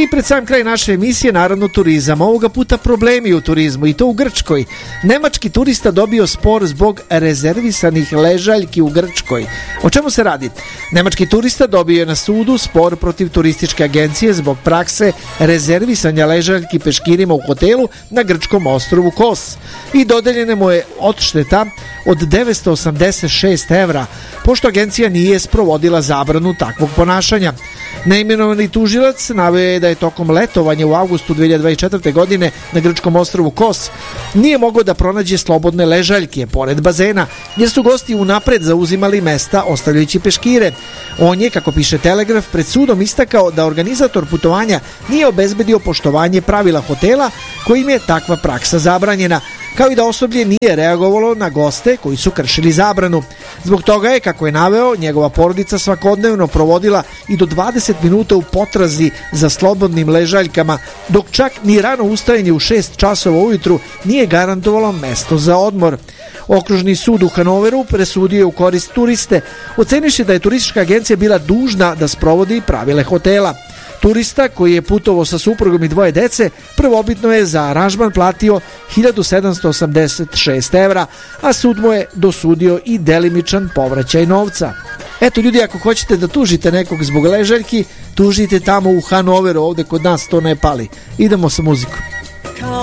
I pred sam kraj naše emisije, naravno turizam. Ovoga puta problemi u turizmu, i to u Grčkoj. Nemački turista dobio spor zbog rezervisanih ležaljki u Grčkoj. O čemu se radi? Nemački turista dobio je na sudu spor protiv turističke agencije zbog prakse rezervisanja ležaljki peškirima u hotelu na grčkom ostrvu Kos. I dodeljene mu je odšteta od 986 evra, pošto agencija nije sprovodila zabranu takvog ponašanja. Neimenovani tužilac naveo je da je tokom letovanja u avgustu 2024. godine na grčkom ostrvu Kos nije mogao da pronađe slobodne ležaljke pored bazena, jer su gosti unapred zauzimali mesta ostavljajući peškire. On je, kako piše Telegraf, pred sudom istakao da organizator putovanja nije obezbedio poštovanje pravila hotela kojim je takva praksa zabranjena, kao i da osoblje nije reagovalo na goste koji su kršili zabranu. Zbog toga je, kako je naveo, njegova porodica svakodnevno provodila i do 20 minuta u potrazi za slobodnim ležaljkama, dok čak ni rano ustajanje u 6 časova ujutru nije garantovalo mesto za odmor. Okružni sud u Hanoveru presudio je u korist turiste, ocenivši da je turistička agencija bila dužna da sprovodi pravile hotela. Turista, koji je putovao sa suprugom i 2 dece, prvobitno je za aranžman platio 1786 evra, a sud mu je dosudio i delimičan povraćaj novca. Eto ljudi, ako hoćete da tužite nekog zbog ležaljki, tužite tamo u Hanoveru, ovde kod nas to ne pali. Idemo sa muzikom.